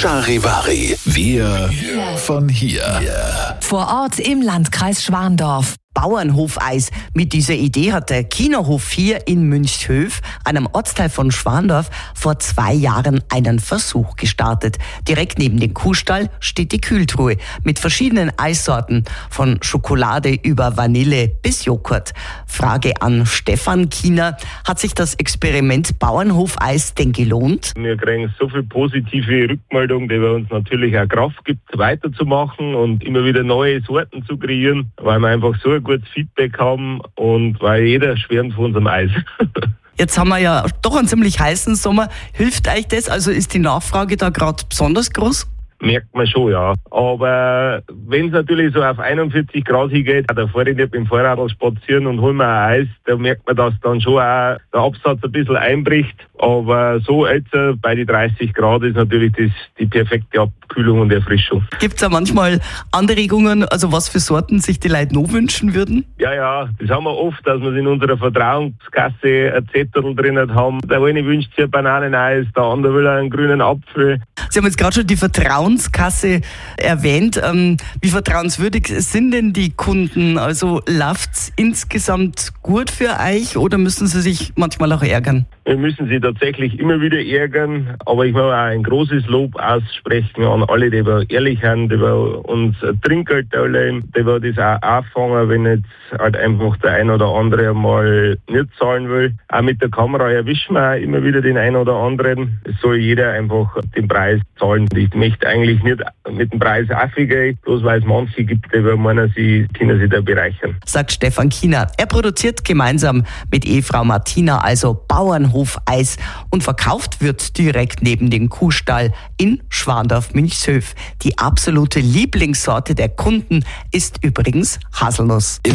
Charivari. Wir von hier. Vor Ort im Landkreis Schwandorf. Bauernhofeis. Mit dieser Idee hat der Kinohof 4 in Münchshöf, einem Ortsteil von Schwandorf, vor 2 Jahren einen Versuch gestartet. Direkt neben dem Kuhstall steht die Kühltruhe mit verschiedenen Eissorten, von Schokolade über Vanille bis Joghurt. Frage an Stefan Kiener: Hat sich das Experiment Bauernhofeis denn gelohnt? Wir kriegen so viel positive Rückmeldung, die uns natürlich auch Kraft gibt, weiterzumachen und immer wieder neue Sorten zu kreieren, weil wir einfach so ein gutes Feedback haben und weil jeder schwärmt von unserem Eis. Jetzt haben wir ja doch einen ziemlich heißen Sommer. Hilft euch das? Also ist die Nachfrage da gerade besonders groß? Merkt man schon, ja. Aber wenn es natürlich so auf 41 Grad hingeht, da fahre ich nicht mit dem Fahrrad spazieren und hole mir ein Eis, da merkt man, dass dann schon auch der Absatz ein bisschen einbricht. Aber so jetzt bei den 30 Grad ist natürlich das die perfekte Abkühlung und Erfrischung. Gibt es da manchmal Anregungen, also was für Sorten sich die Leute noch wünschen würden? Ja, das haben wir oft, dass wir in unserer Vertrauenskasse ein Zettel drin haben. Der eine wünscht sich ein Bananeneis, der andere will einen grünen Apfel. Sie haben jetzt gerade schon die Vertrauenskasse erwähnt. Wie vertrauenswürdig sind denn die Kunden? Also läuft's insgesamt gut für euch oder müssen sie sich manchmal auch ärgern? Wir müssen sie tatsächlich immer wieder ärgern, aber ich will auch ein großes Lob aussprechen an alle, die wir ehrlich sind, die wir uns Trinkgeld zahlen, die wir das auch anfangen, wenn jetzt halt einfach der ein oder andere mal nicht zahlen will. Auch mit der Kamera erwischen wir auch immer wieder den einen oder anderen. Es soll jeder einfach den Preis zahlen. Ich möchte eigentlich nicht mit dem Preis aufgehen, bloß weil es manche gibt, die meinen, sie können sich da bereichern. Sagt Stefan Kiener. Er produziert gemeinsam mit Ehefrau Martina also Bauernhofeis und verkauft wird direkt neben dem Kuhstall in Schwandorf-Münchshöf. Die absolute Lieblingssorte der Kunden ist übrigens Haselnuss.